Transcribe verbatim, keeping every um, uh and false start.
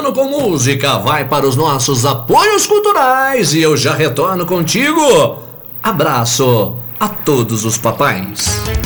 Falando com Música vai para os nossos apoios culturais e eu já retorno contigo. Abraço a todos os papais.